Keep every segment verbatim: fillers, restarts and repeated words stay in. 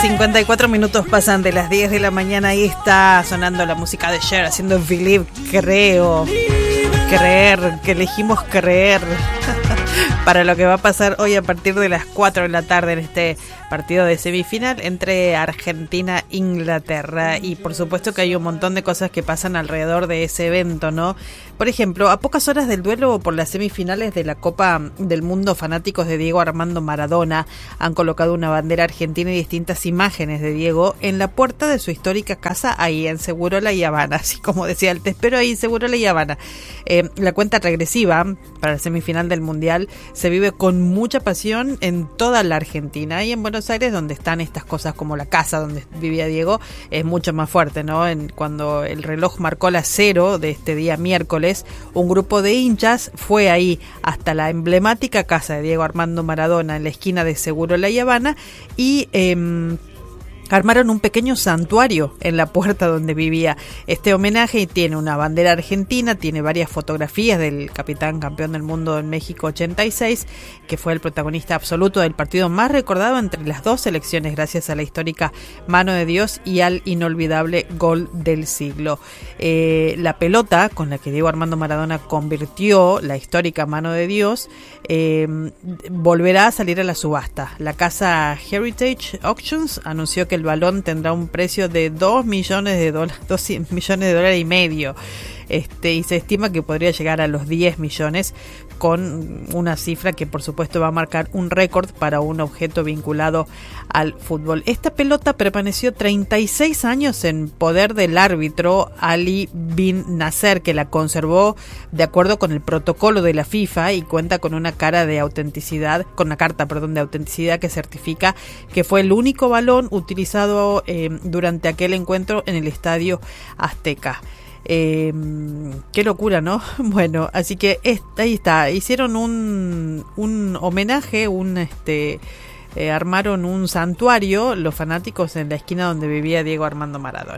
cincuenta y cuatro minutos pasan de las diez de la mañana. Ahí está sonando la música de Cher haciendo Believe, creo, creer, que elegimos creer para lo que va a pasar hoy a partir de las cuatro de la tarde en este partido de semifinal entre Argentina e Inglaterra. Y por supuesto que hay un montón de cosas que pasan alrededor de ese evento, ¿no? Por ejemplo, a pocas horas del duelo por las semifinales de la Copa del Mundo, fanáticos de Diego Armando Maradona han colocado una bandera argentina y distintas imágenes de Diego en la puerta de su histórica casa ahí en Segurola y Habana, así como decía el te espero ahí en Segurola y Habana. Eh, la cuenta regresiva para la semifinal del Mundial se vive con mucha pasión en toda la Argentina, y en Buenos Aires, donde están estas cosas como la casa donde vivía Diego, es mucho más fuerte, ¿no? En, cuando el reloj marcó las cero de este día miércoles, un grupo de hinchas fue ahí hasta la emblemática casa de Diego Armando Maradona en la esquina de Segurola y Habana y eh, armaron un pequeño santuario en la puerta donde vivía. Este homenaje tiene una bandera argentina, tiene varias fotografías del capitán campeón del mundo en México ochenta y seis, que fue el protagonista absoluto del partido más recordado entre las dos selecciones gracias a la histórica mano de Dios y al inolvidable gol del siglo. Eh, la pelota con la que Diego Armando Maradona convirtió la histórica mano de Dios eh, volverá a salir a la subasta. La casa Heritage Auctions anunció que el balón tendrá un precio de dos millones de dólares, dos millones de dólares y medio. Este, y se estima que podría llegar a los diez millones, con una cifra que por supuesto va a marcar un récord para un objeto vinculado al fútbol. Esta pelota permaneció treinta y seis años en poder del árbitro Ali bin Nasser, que la conservó de acuerdo con el protocolo de la FIFA y cuenta con una cara de autenticidad, con una carta, perdón, de autenticidad que certifica que fue el único balón utilizado eh, durante aquel encuentro en el Estadio Azteca. Eh, qué locura, ¿no? Bueno, así que es, ahí está, hicieron un, un homenaje, un este eh, armaron un santuario los fanáticos en la esquina donde vivía Diego Armando Maradona.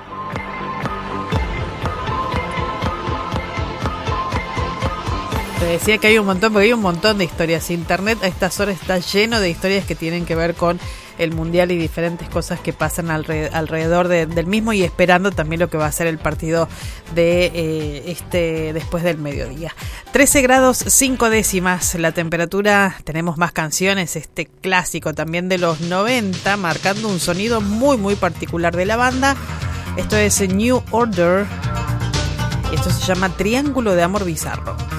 Te decía que hay un montón, porque hay un montón de historias. Internet a estas horas está lleno de historias que tienen que ver con el Mundial y diferentes cosas que pasan alrededor, alrededor de, del mismo, y esperando también lo que va a ser el partido de eh, este después del mediodía. trece grados cinco décimas la temperatura. Tenemos más canciones, este clásico también de los noventa, marcando un sonido muy muy particular de la banda. Esto es New Order y esto se llama Triángulo de Amor Bizarro.